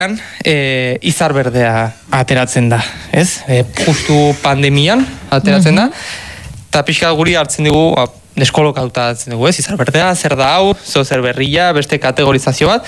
izar berdea ateratzen da, ez? Justu pandemian ateratzen da, eta pixka guri hartzen dugu, deskolokatuta hartzen dugu, ez? Izar berdea, zer da hau, zer berria, beste kategorizazio bat,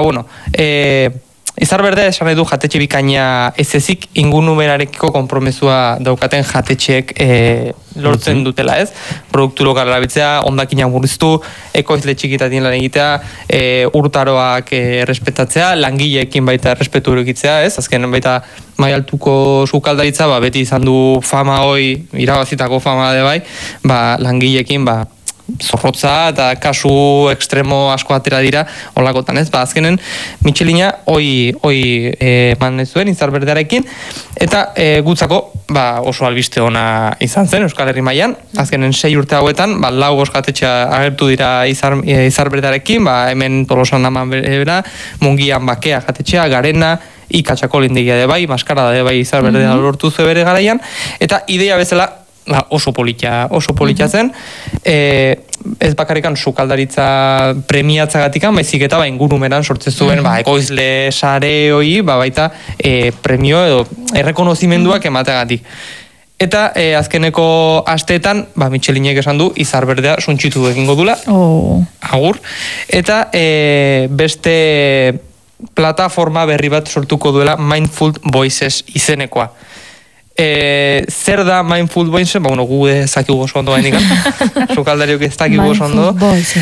izar berdea esan nahi du jatetxe bikaina ez ezik ingurumerarekiko konpromesua daukaten jatetxeek lortzen dutela, ez? Produktu lokal erabiltzea, hondakinak murriztu, ekoizle txikitatien lan egitea, urtaroak errespetatzea, langileekin baita errespetu egitea, ez? Azken baita mai altuko sukaldaritza, beti izan du fama hoi, irabazitako fama de bai, langileekin, zorrotza eta kasu ekstremo asko atera dira olakotan, ez? Azkenen Michelina hoi eman zuen izar berdearekin eta gutzako oso albiste ona izan zen Euskal Herri mailan. Azkenen 6 urte hauetan 4 jatetxea agertu dira izar berdearekin, hemen Tolosan Aman bera, Mungian Bakea jatetxea, Garena, Ikatxako lindegia de bai, Maskarada de bai izar berdea lortu zuen bere garaian, eta ideia bezala oso politia zen, ez bakarrikan sukaldaritza premiatzagatikan, baizik eta ingurumeran sortzen zuen ekoizle sare hori, baita premio edo errekonozimenduak emateagatik. Eta azkeneko asteetan, Michelinek esan du, izar berdea suntxitu egingo dula, agur, eta beste plataforma berri bat sortuko duela Mindful Voices izenekoa. Zer da Mindful Voices? Gu ezakigu oso ondo bainikan. Sukaldariok ez dakigu oso ondo.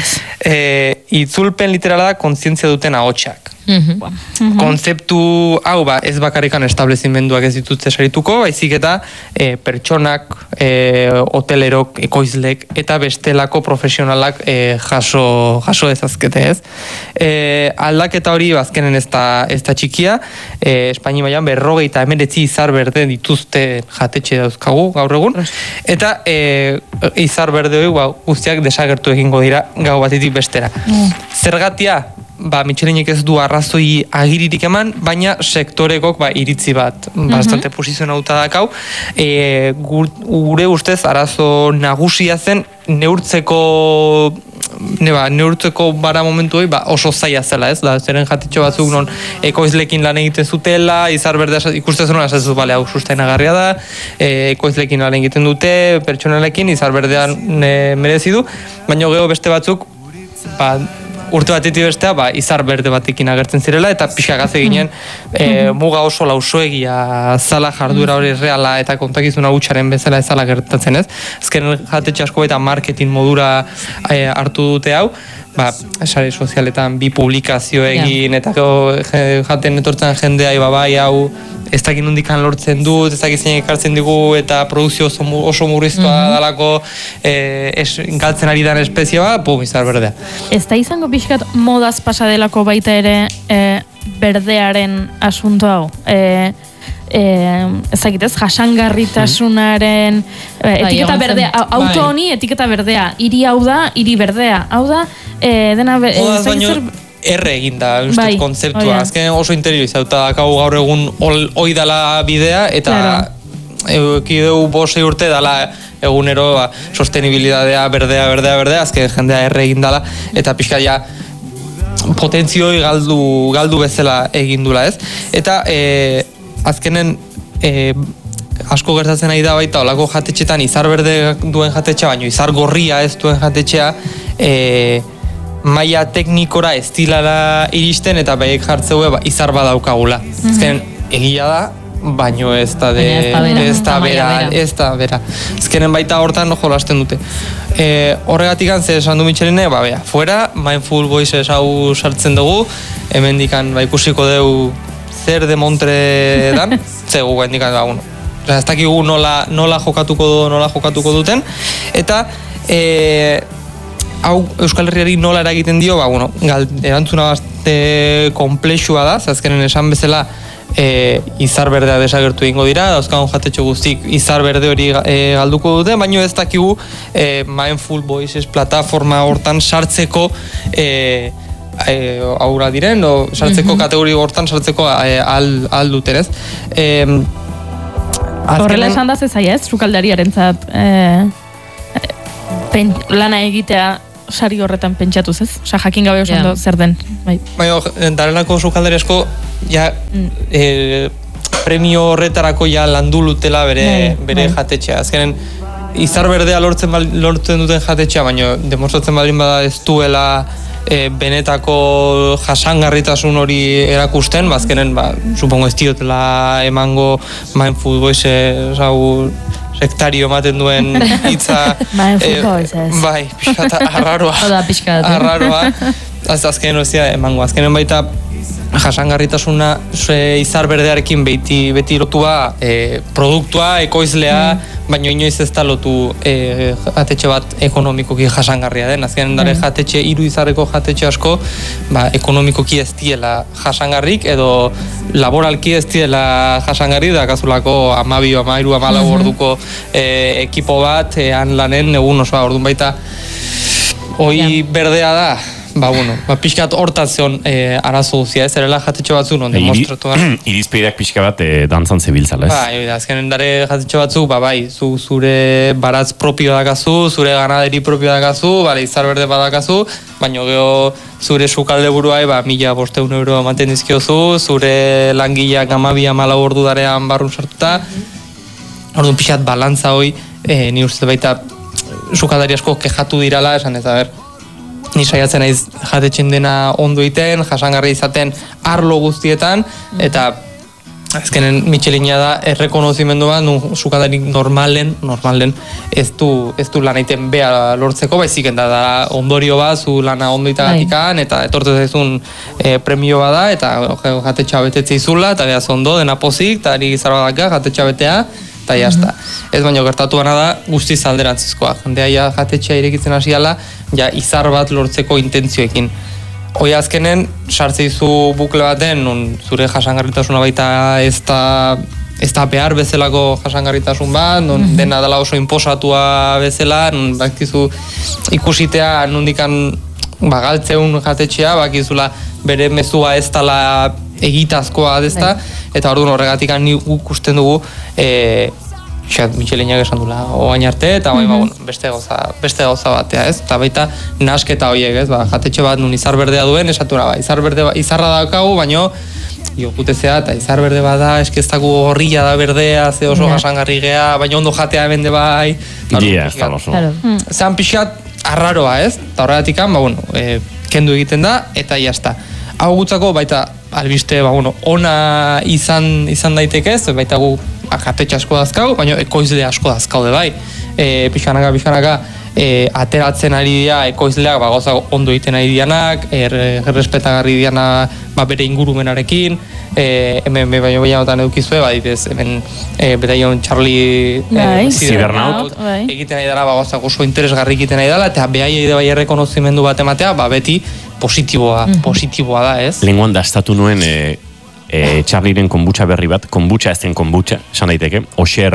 Itzulpen literala da kontzientzia duten ahotsak. Konzeptu hau ez bakarrikan establezimenduak ez dituzte sarituko, baizik eta pertsonak, hotelerok, ekoizlek eta bestelako profesionalak jaso dezazkete, ez? Aldaketa hori azkenen ez da txikia, Espainia mailan 59 izar berde dituzte jatetxe dauzkagu gaur egun, eta izar berde hori guztiak desagertu egingo dira gau batetik bestera. Zergatia? Michelinek ez du arrazoi agiririk eman, baina sektorekok iritzi bat bastante posizionauta dakau. Gure ustez arazo nagusia zen neurtzeko bara momentu hori oso zaila zela, ez? Zeren jatetxo batzuk non ekoizlekin lan egiten zutela, izar berdea ikusten zen hona, ez du, hau sustainagarria da, ekoizlekin lan egiten dute, pertsonalekin, izar berdean merezi du, baina gero beste batzuk, urte batetik bestea, izar berde batekin agertzen zirela, eta pixkagaz eginen muga oso lausoegia zala jarduera hori reala eta kontakizuna hutsaren bezala ezala gertatzen, ez? Azken jatetxe asko eta marketing modura hartu dute hau, sare sozialetan bi publikazio egin, eta jaten etortzen jendea, hau ez dakit nondikan lortzen dut, ez dakit zein ekartzen digu, eta produkzio oso murriztua dalako galtzen ari den espezia izar berdea. Ez da izango pixkat modaz pasadelako baita ere berdearen asunto hau? Ez dakit ez, jasangarritasunaren etiketa berdea, auto honi etiketa berdea, hiri hau da, hiri berdea, hau da, dena... Modaz baino erre egin da, ustez, kontzeptua. Azken oso interiorizauta dakau gaur egun hoi dala bidea, eta ekideu 5 urte dala egunero sostenibilidadea, berdea, azken jendea erre egin dala, eta pixka ja potentzioi galdu bezala egin dula, ez? Eta azkenen asko gertatzen nahi da baita olako jatetxetan izar berde duen jatetxea, baino izar gorria ez duen jatetxea maila teknikora ez dilara iristen eta behek jartzeue izar badaukagula. Azken egia da, baino ez da bera. Azkenen baita hortan jolasten dute. Horregatik ze esan du Micheline, fuera, Mindful Voices hau sartzen dugu, hemendikan ikusiko dugu zer de montre dan, zegu hendikan, ez dakigu nola jokatuko duten, eta hau Euskal Herriari nola eragiten dio, erantzuna bazte komplexua da, azkenen esan bezala izar berdea desagertu egingo dira, dauzkagun jatetxo guztik izar berde hori galduko dute, baina ez dakigu Mindful Voices plataforma hortan sartzeko aurra diren, sartzeko kategori hortan sartzeko alduten, ez? Horrela esan da zezaia, ez? Sukaldariaren zat lana egitea sari horretan pentsatuz, ez? Osa, jakin gabe oso ondo zer den. Baina, darelako sukaldari asko, ja, premio horretarako ja landulutela bere jatetxea. Azkenen, izar berdea lortzen duten jatetxea, baina demostratzen baldin bada ez duela benetako jasangarritasun hori erakusten, bazkenen, supongo ez diotela emango Mindful Voice, sektario ematen duen hitza. Mindful Voices. Bai, pixkat arraroa. Oda, pixkat. Arraroa. Azkenen hozia emango, azkenen baita jasangarritasuna izar berdearekin beti lotua produktua, ekoizlea, baina inoiz ez da lotu jatetxe bat ekonomikoki jasangarria den. Azkenen dare jatetxe, 3 izarreko jatetxe asko, ekonomikoki ez diela jasangarrik, edo laboralki ez diela jasangarri, da kazulako 12, 13, 14 orduko ekipo bat, lanen egun osoa, orduan baita, hoi berdea da, pixkat hortazion arazo guzia, ez erela jatetxe batzu non demostratu gara. Irizpeideak pixka bat dantzan zebiltzala, ez? Azkenen dare jatetxe batzu, zure baratz propio dakazu, zure ganaderi propio dakazu, izar berde badakazu, baina geho zure sukalde buruai 1.500 euro ematen dizkiozu, zure langileak 12-14 ordu darean barrun sartuta, orduan pixkat balantza hoi, ni uste baita sukaldari asko kexatu dirala, esan ez, ni saiatzen naiz jatetxen dena ondo iten, jasangarri izaten arlo guztietan, eta azkenen Michelina da errekonozimendu bat, sukaldari normalen ez du lan egiten bea lortzeko, baizik da ondorio bat, zu lana ondo itagatikan, eta etortu zaizun premio bat da, eta jatetxa betetze izula, eta behaz ondo, dena pozik, eta ari gizar badaka, jatetxa betea, eta jazta. Ez baino gertatu gana da guztiz alderantzizkoa. Jendea jatetxea irekitzen hasiala, izar bat lortzeko intentzioekin. Hoi azkenen, sartzeizu bukle baten, zure jasangarritasuna baita ez da behar bezalako jasangarritasun bat, dena dela oso inposatua bezala, bakizu ikusitea nondikan galtzeun jatetxea, bakizula bere mezua ez dela egitazkoa adezta, eta orduan horregatik ni ikusten dugu Michelinak esan dula oain arte, eta beste gauza batea, ez? Eta baita nasketa horiek, ez? Jatetxe bat nun izar berdea duen, esatura, izarra daukagu, baino jokutezea, eta izar berde bada, eskeztaku horrilla da berdea, ze oso jasangarri gea, baina ondo jatea bende bai. Zean pixat arraroa, ez? Eta horregatik kendu egiten da, eta jazta. Hau gutzako baita albiste ona izan daitekez, baita gu jatetxe asko dazkau, baina ekoizle asko dazkaude bai. Pixkanaka ateratzen ari dira ekoizleak gauza ondo egiten ari dianak, errespetagarri diana bere ingurumenarekin, hemen bainotan edukizue, hemen betaion Charlie Cybernaut egiten ari dara gauza oso interesgarri egiten ari dela, eta behai bai errekonozimendu bat ematea, beti positiboa da, ez? Lenguan dastatu nuen Charlieren konbutxa berri bat, konbutxa ez den konbutxa, esan daiteke, Oxer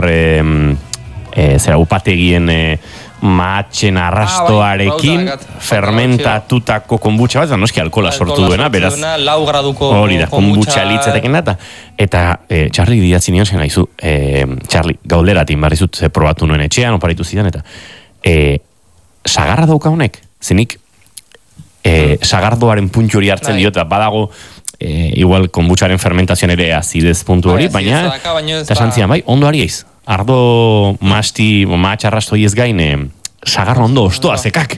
upategien mahatxen arrastoarekin fermentatutako konbutxa bat, noski alkohola sortu duena, beraz, hori da, konbutxa litzetekin da, eta Charlie didatzi nion zen haizu, Charlie, gauderatin barrizut probatu nuen etxean, oparitu zidan, eta sagarra dauka honek, zenik, sagardoaren puntu hori hartzen dio, eta badago igual konbutxaren fermentazioan ere azidez puntu hori, baina eta santzian, ondo ari eiz, ardo masti, mahatxarrasto ez gain sagarro ondo ostoa, zekak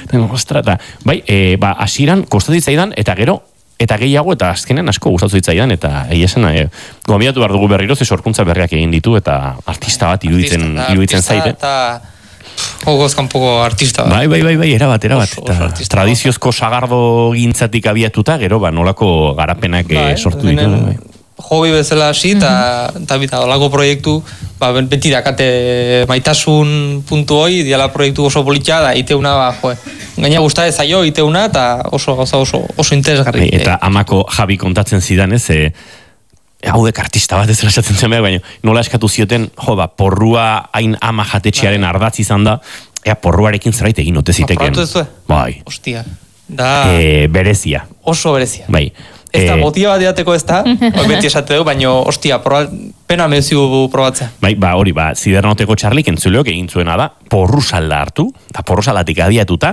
asiran kostatzen zaidan, eta gero eta gehiago, eta azkenen asko gustatu zitzaidan, eta esan, gomiatu behar dugu berriro, ze sorkuntza berriak egin ditu, eta artista bat iruditzen zaite. Kanpoko artista. Bai, erabat. Tradiziozko sagardo gintzatik abiatuta, gero, nolako garapenak sortu ditu. Hobi bezala hasi, eta olako proiektu, beti dakate maitasun puntu hoi, diala proiektu oso politia, da iteuna, gaina guzta ezaio, iteuna, eta oso interesgarri. Eta amako Javi kontatzen zidan, ez, haudek artista bat ez erasatzen zen behar, baina nola eskatu zioten, porrua hain ama jatetxearen ardatz izan da, porruarekin zerbait egin ote ziteken. Porruatu ezue? Bai. Ostia. Berezia. Oso berezia. Bai. Ez da, botia bat diateko ez da, beti esate dugu, baina, ostia, pena meziu probatzea. Bai, hori, Zidernoteko Charlik entzuleok egin zuena da, porru salda hartu, eta porru saldatik adiatuta,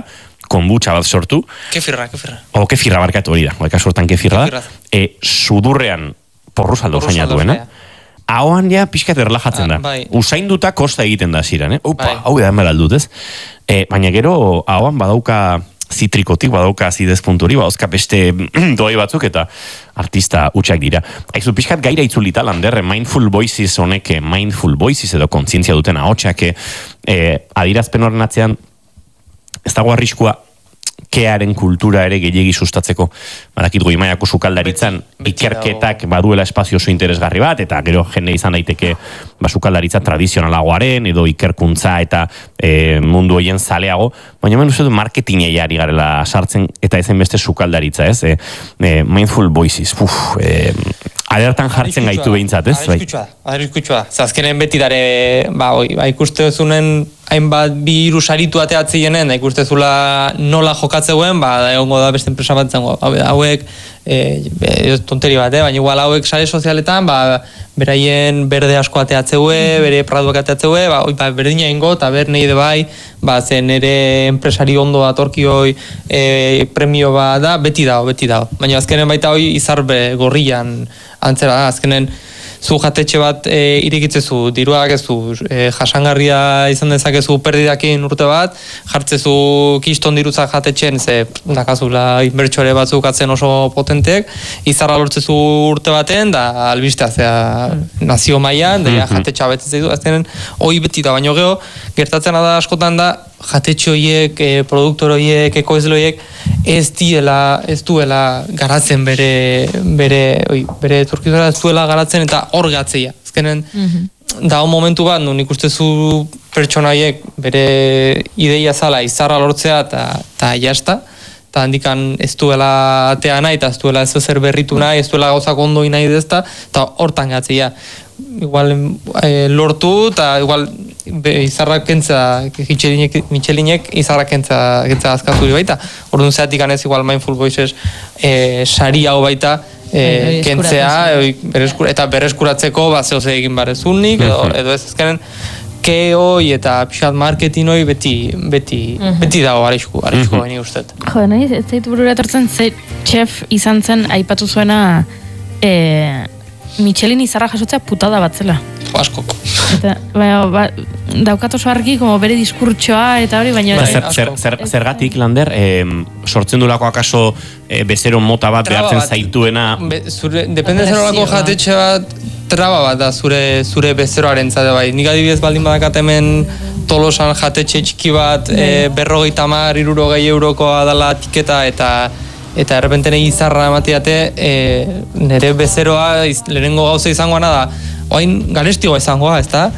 konbutxa bat sortu. Kefirra. Kefirra barkatu hori da. Oeka sortan kefirra da. Sudurrean porrusaldo zaina duena. Hauan ja pixkat erlajatzen da. Usainduta kosta egiten da ziren, hau da emel aldut, ez? Baina gero, hauan badauka zitrikotik, badauka azidez punturi, badauzka beste doi batzuk eta artista utxak dira. Aizu, pixkat gaira itzulita, Lander, Mindful Voices honek, Mindful Voices edo kontzientzia duten ahotsak, adirazpen horren atzean, ez dago arriskua, kearen kultura ere gehiegi sustatzeko. Badakit goi mailako sukaldaritzan ikerketak baduela espazio oso interesgarri bat, eta gero jende izan daiteke sukaldaritza tradizionalagoaren, edo ikerkuntza eta mundu hoien zaleago, baina hemen uste du marketingei ari garela sartzen, eta ezen beste sukaldaritza, ez? Mindful Voices, adertan jartzen gaitu behintzat, ez? Arriskutxua. Zazkenen beti dare, ikuste zunen hainbat bi hiru saritu ateatzeienen, ikuste zula nola jokatzeuen, egongo da beste enpresa bat zengo. Hauek, tonteri bat, baina igual hauek sare sozialetan, beraien berde asko ateatzeue, bere praduak ateatzeue, berdina ingo, eta ber nahi de bai, zen ere enpresari ondo atorkioi premio bat da, beti dago. Baina azkenen baita hoi izarbe gorrian antzera da, azkenen zu jatetxe bat irekitzezu, diruak ez zu, jasangarria izan dezakezu perdidakin urte bat, jartzezu kiston dirutza jatetxen, ze dakazula inbertsore batzuk atzen oso potentek, izarra lortzezu urte baten, da albistea, zea nazio mailan, da jatetxa betetzeizu, aztenen hoi beti da, baino geho, gertatzen da askotan da, jatetxe horiek, produktor horiek, ekoizle horiek, ez duela garatzen bere etorkizuna, ez duela garatzen eta hor gatzeia. Azkenen, dago momentu bat, nun ikustezu pertsonaiek bere ideia zala izarra lortzea eta jazta, eta handikan ez duela atea nahi, eta ez duela ez zer berritu nahi, ez duela gauzak ondoi nahi dezta, eta hortan gatzeia. Igual lortu, eta igual izarrak kentza, Michelinek izarrak kentza azkazuri baita. Orduan zeatik ganez igual Mindful Voices sari hau baita kentzea, eta berreskuratzeko zehoze egin barezunik, edo ez ezkenen keoi eta pixat marketing hoi beti dago arrisko baini ustet. Jo, nahi, ez zaitu burura etortzen ze chef izan zen aipatu zuena Michelin izarra jasotzea putada bat zela. Askok. Eta, daukat oso argi, como bere diskurtsoa eta hori, baina... Zergatik, Lander, sortzen du lako akaso bezero mota bat behartzen zaituena... Depende zerolako jatetxe bat, traba bat da zure bezeroaren zade bai. Nik adibidez baldin badakat hemen Tolosan jatetxe txiki bat, 50-60 eurokoa dala tiketa eta errepentene izarra ematiate, nire bezeroa lehenengo gauza izangoa da, oain garestioa izangoa, ez da?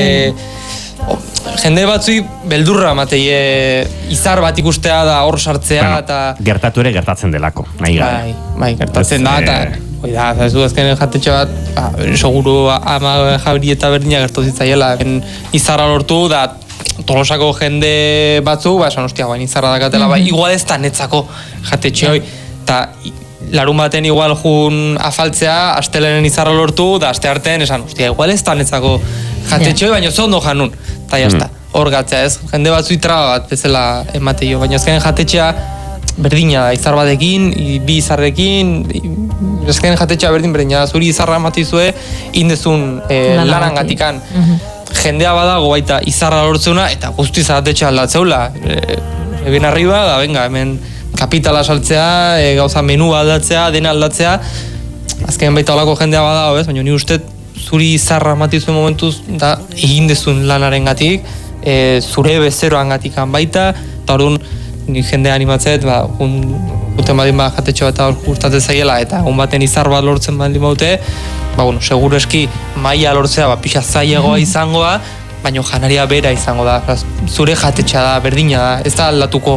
Jende batzui beldurra ematei izar bat ikustea da hor sartzea eta... Gertatu ere gertatzen delako, nahi gara. Bai, gertatzen da, eta ez du azkenen jatetxe bat, seguru ama Javi eta berdina gertu zitzaiela, izarra lortu da, Tolosako jende batzu, esan hostia, izarra dakatela, igual ez da netzako jatetxe hoi, eta larun baten igual jun afaltzea, astelenen izarra lortu, da aste artean esan, hostia, igual ez da netzako jatetxe hoi, baina zondo janun, eta jazta, hor gatzea ez, jende batzu traba bat bezala emateio, baina azkenen jatetxea berdina da, izar batekin, bi izarrekin, azkenen jatetxea berdina, zuri izarra ematizue, indezun lanangatikan, jendea badago baita izarra lortzeuna eta guztiz atetxe aldatzeula. Eben arriba, da, venga, hemen kapitala saltzea, gauza menua aldatzea, dena aldatzea, azken baita olako jendea badago, ez? Baina ni uste zuri izarra matizuen momentuz da egin dezun lanaren gatik, zure bezeroan gatikan baita, eta orduan ni jendea animatzet, guten badin jatetxe bat gustatzen zaiela, eta egun baten izar bat lortzen badin baute, seguru eski maila lortzea pixa zailagoa izangoa, baina janaria bera izango da. Zure jatetxea da, berdina da, ez da aldatuko.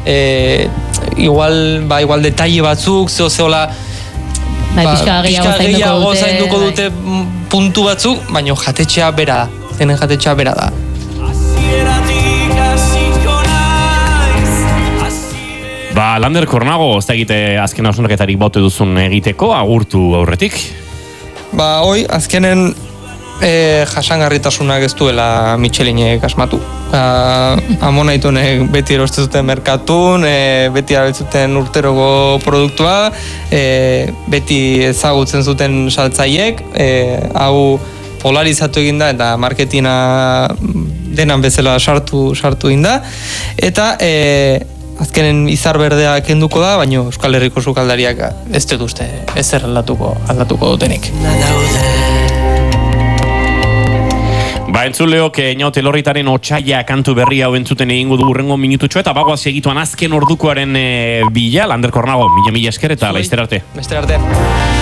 Igual detaile batzuk, zehola pixka gehiago zainduko dute puntu batzuk, baina jatetxea bera da. Zenen jatetxea bera da. Lander Kornago, ez da egite azken hausnarketarik baute duzun egiteko, agurtu aurretik? Hoi, azkenen jasangarritasunak ez duela Michelinek asmatu. Amonaitunek beti eroste zuten merkatun, beti abetzuten urteroko produktua, beti ezagutzen zuten saltzaiek, hau polarizatu eginda eta marketina denan bezala sartu eginda, eta azkenen izar berdea kenduko da, baina Euskal Herriko sukaldariak ez dut uste ezer aldatuko dutenik. Entzuleok, Eñaute Lorritaren Otsaia kantu berri hau entzuten egingo du urrengo minututxo, eta bagoaz egituan azken ordukoaren bila, Lander Kornago, mila esker eta laizter arte. Laizter arte.